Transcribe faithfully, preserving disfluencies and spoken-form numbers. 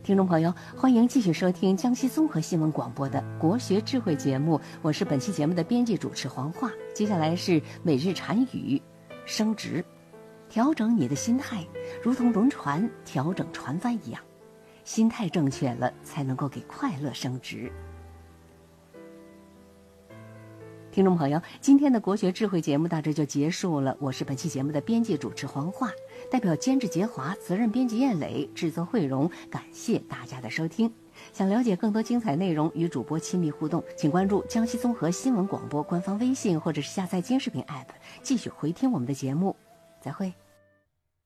听众朋友，欢迎继续收听江西综合新闻广播的国学智慧节目，我是本期节目的编辑主持黄华。接下来是每日禅语，升职。调整你的心态，如同轮船调整船帆一样，心态正确了，才能够给快乐升职。听众朋友，今天的国学智慧节目到这就结束了。我是本期节目的编辑主持黄华，代表监制杰华、责任编辑燕磊、制作慧荣，感谢大家的收听。想了解更多精彩内容，与主播亲密互动，请关注江西综合新闻广播官方微信，或者是下载监视频 A P P， 继续回听我们的节目。再会。